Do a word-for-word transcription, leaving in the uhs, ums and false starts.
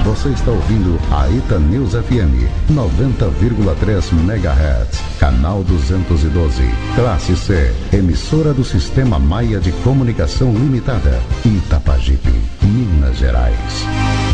Você está ouvindo a Ita News F M noventa vírgula três megahertz, canal duzentos e doze, classe C, emissora do Sistema Maia de Comunicação Limitada, Itapajipe, Minas Gerais.